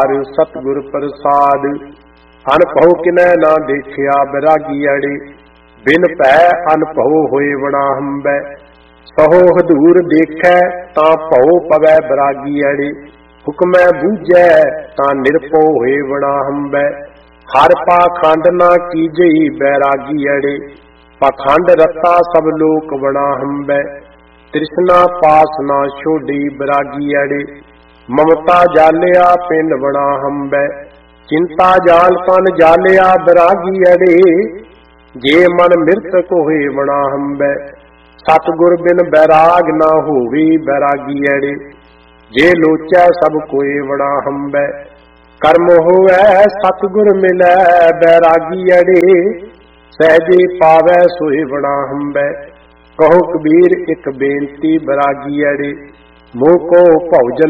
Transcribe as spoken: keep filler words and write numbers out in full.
पार सतगुर प्रसाद। अनभव किनै ना देखिया बैरागी अड़े, बिन भै अनभव होए बना हंबै। सहो हदूर देखै तां भव पवै बैरागी अड़े, हुक्मै बूझै तां निरभौ होए बना हंबै। हर पाखंड ना कीजई बैरागी अड़े, पाखंड रता सब लोक बना हंबै। तृष्णा पास ना छोड़ी बैरागी अड़े, ममता जालिया पिंड बना हंबै। चिंता जाल तन जालिया बैरागी अड़े, जे मन मृतक होए बना हंबै। सतगुर बिन बैराग ना होवे बैरागी अड़े, जे लोचै सब कोई बना हंबै। कर्म होवै सतगुर मिलै बैरागी अड़े, सहजे पावै सोए बना हंबै। कहो कबीर एक बेनती बैरागी अड़े, मोह को भौजन